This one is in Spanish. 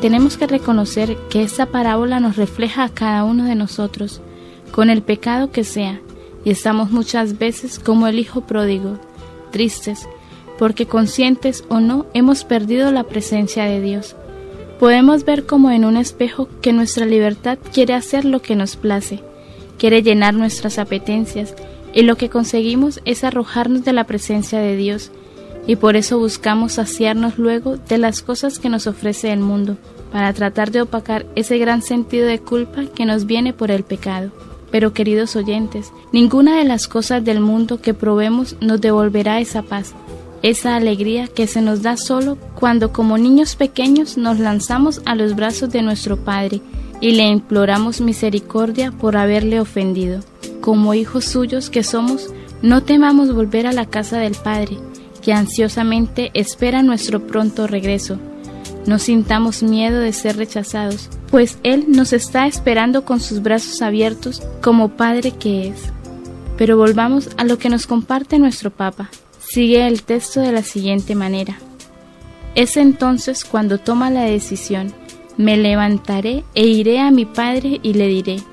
tenemos que reconocer que esta parábola nos refleja a cada uno de nosotros, con el pecado que sea, y estamos muchas veces como el hijo pródigo, tristes, porque conscientes o no hemos perdido la presencia de Dios. Podemos ver como en un espejo que nuestra libertad quiere hacer lo que nos place, quiere llenar nuestras apetencias, y lo que conseguimos es arrojarnos de la presencia de Dios, y por eso buscamos saciarnos luego de las cosas que nos ofrece el mundo, para tratar de opacar ese gran sentido de culpa que nos viene por el pecado. Pero queridos oyentes, ninguna de las cosas del mundo que probemos nos devolverá esa paz, esa alegría que se nos da solo cuando como niños pequeños nos lanzamos a los brazos de nuestro Padre y le imploramos misericordia por haberle ofendido. Como hijos suyos que somos, no temamos volver a la casa del Padre, que ansiosamente espera nuestro pronto regreso. No sintamos miedo de ser rechazados, pues Él nos está esperando con sus brazos abiertos como Padre que es. Pero volvamos a lo que nos comparte nuestro Papa. Sigue el texto de la siguiente manera: es entonces cuando toma la decisión: me levantaré e iré a mi Padre y le diré,